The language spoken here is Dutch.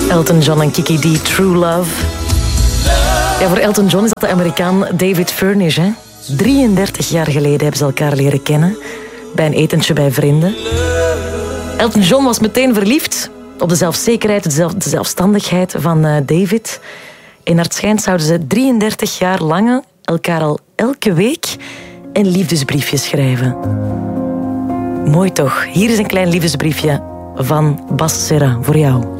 Elton John en Kiki D, True Love. Ja, voor Elton John is dat de Amerikaan David Furnish. Hè? 33 jaar geleden hebben ze elkaar leren kennen. Bij een etentje bij vrienden. Elton John was meteen verliefd op de zelfzekerheid, de zelfstandigheid van David. En naar het schijnt zouden ze 33 jaar lang elkaar al elke week een liefdesbriefje schrijven. Mooi toch? Hier is een klein liefdesbriefje van Bas Serra voor jou.